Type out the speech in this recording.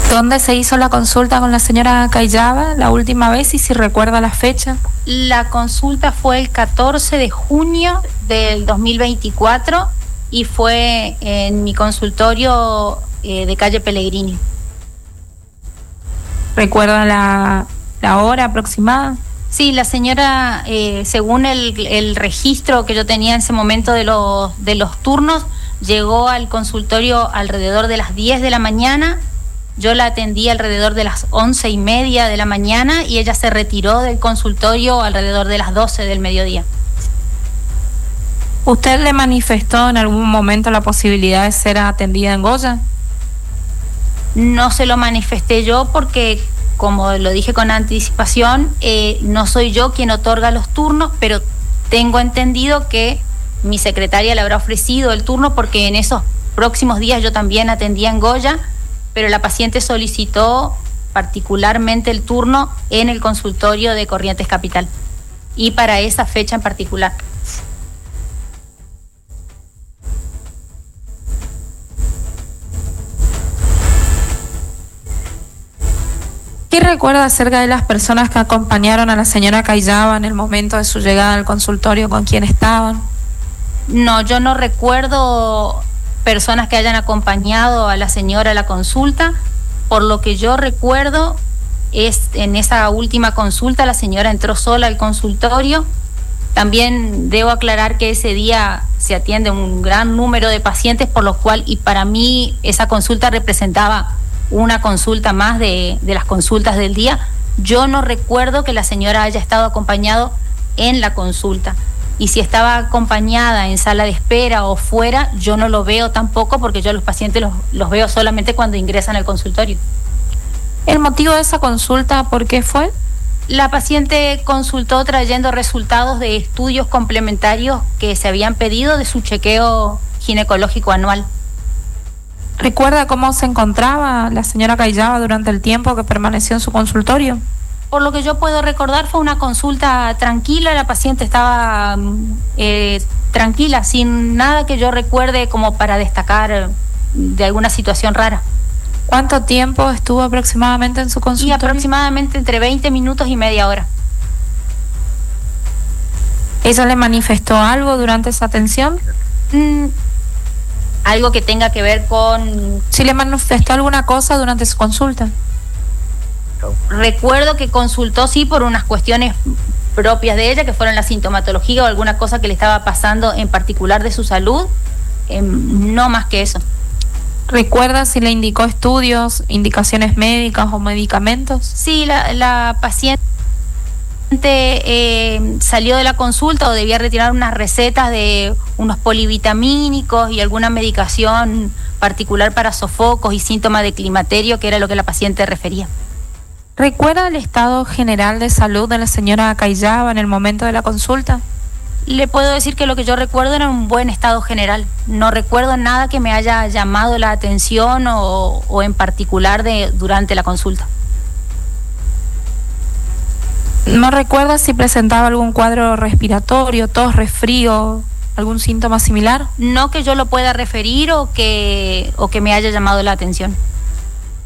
¿Dónde se hizo la consulta con la señora Cayaba la última vez y si recuerda la fecha? La consulta fue el 14 de junio del 2024 y fue en mi consultorio de calle Pellegrini. ¿Recuerda la hora aproximada? Sí, la señora, según el registro que yo tenía en ese momento de los turnos, llegó al consultorio alrededor de las 10 de la mañana. Yo la atendí alrededor de las 11:30 de la mañana y ella se retiró del consultorio alrededor de las 12 del mediodía. ¿Usted le manifestó en algún momento la posibilidad de ser atendida en Goya? No se lo manifesté yo porque, como lo dije con anticipación, no soy yo quien otorga los turnos, pero tengo entendido que mi secretaria le habrá ofrecido el turno porque en esos próximos días yo también atendía en Goya, pero la paciente solicitó particularmente el turno en el consultorio de Corrientes Capital y para esa fecha en particular. ¿Qué recuerda acerca de las personas que acompañaron a la señora Cayaba en el momento de su llegada al consultorio? ¿Con quién estaban? No, yo no recuerdo personas que hayan acompañado a la señora a la consulta. Por lo que yo recuerdo, en esa última consulta la señora entró sola al consultorio. También debo aclarar que ese día se atiende un gran número de pacientes, por lo cual, y para mí esa consulta representaba una consulta más de las consultas del día. Yo no recuerdo que la señora haya estado acompañado en la consulta. Y si estaba acompañada en sala de espera o fuera, yo no lo veo tampoco porque yo a los pacientes los veo solamente cuando ingresan al consultorio. ¿El motivo de esa consulta por qué fue? La paciente consultó trayendo resultados de estudios complementarios que se habían pedido de su chequeo ginecológico anual. ¿Recuerda cómo se encontraba la señora Cayaba durante el tiempo que permaneció en su consultorio? Por lo que yo puedo recordar, fue una consulta tranquila, la paciente estaba tranquila, sin nada que yo recuerde como para destacar de alguna situación rara. ¿Cuánto tiempo estuvo aproximadamente en su consultorio? Y aproximadamente entre 20 minutos y media hora. ¿Ella le manifestó algo durante esa atención? Algo que tenga que ver con... ¿Sí le manifestó alguna cosa durante su consulta? Recuerdo que consultó, sí, por unas cuestiones propias de ella, que fueron la sintomatología o alguna cosa que le estaba pasando en particular de su salud, no más que eso. ¿Recuerda si le indicó estudios, indicaciones médicas o medicamentos? Sí, la paciente salió de la consulta o debía retirar unas recetas de unos polivitamínicos y alguna medicación particular para sofocos y síntomas de climaterio, que era lo que la paciente refería. ¿Recuerda el estado general de salud de la señora Cayaba en el momento de la consulta? Le puedo decir que lo que yo recuerdo era un buen estado general. No recuerdo nada que me haya llamado la atención o en particular durante la consulta. ¿No recuerda si presentaba algún cuadro respiratorio, tos, resfrío, algún síntoma similar? No que yo lo pueda referir o que me haya llamado la atención.